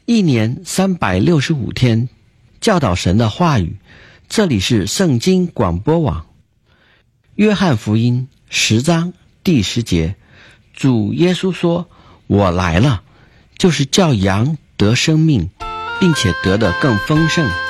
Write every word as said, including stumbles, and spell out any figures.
一年三百六十五天，教导神的话语。这里是圣经广播网。约翰福音十章第十节，主耶稣说：我来了，就是叫羊得生命，并且得的更丰盛。